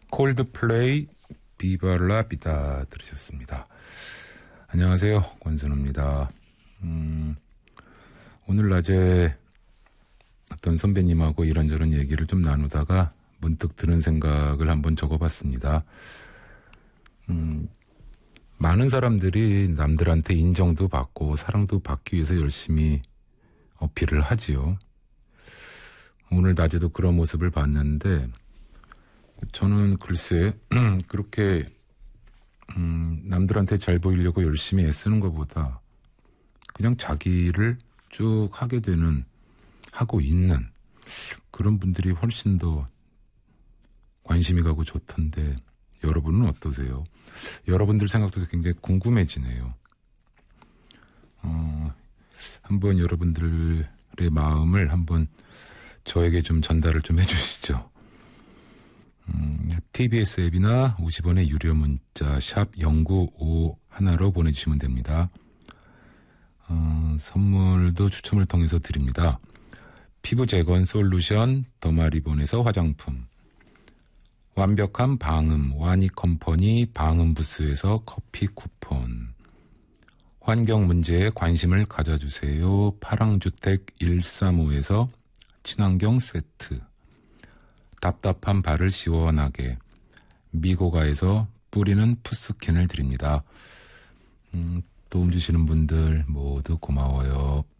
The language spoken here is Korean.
콜드플레이 비바라 비다 들으셨습니다. 안녕하세요, 권순우입니다. 오늘 낮에 어떤 선배님하고 이런저런 얘기를 좀 나누다가 문득 드는 생각을 한번 적어봤습니다. 많은 사람들이 남들한테 인정도 받고 사랑도 받기 위해서 열심히 어필을 하지요. 오늘 낮에도 그런 모습을 봤는데 저는 글쎄 그렇게 남들한테 잘 보이려고 열심히 애쓰는 것보다 그냥 자기를 쭉 하고 있는 그런 분들이 훨씬 더 관심이 가고 좋던데 여러분은 어떠세요? 여러분들 생각도 굉장히 궁금해지네요. 한번 여러분들의 마음을 한번 저에게 좀 전달을 좀 해주시죠. TBS 앱이나 50원의 유료 문자 샵 0951로 보내주시면 됩니다. 선물도 추첨을 통해서 드립니다. 피부 재건 솔루션 더마리본에서 화장품, 완벽한 방음 와니컴퍼니 방음부스에서 커피 쿠폰, 환경 문제에 관심을 가져주세요 파랑주택 135에서 친환경 세트, 답답한 발을 시원하게 미고가에서 뿌리는 푸스킨을 드립니다. 도움 주시는 분들 모두 고마워요.